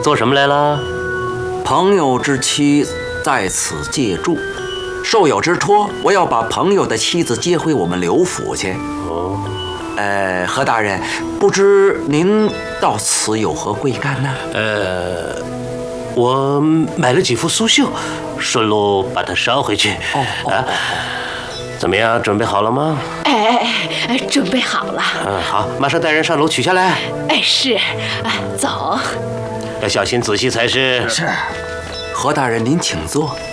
做什么来了？ 朋友之妻在此借住，受有之托，我要把朋友的妻子接回我们刘府去。 哦， 何大人，不知您到此有何贵干呢？ 我买了几幅苏绣，顺路把它捎回去。怎么样，准备好了吗？ 准备好了。 好，马上带人上楼取下来。 是，走。 要小心仔细才是。 是。何大人，您请坐。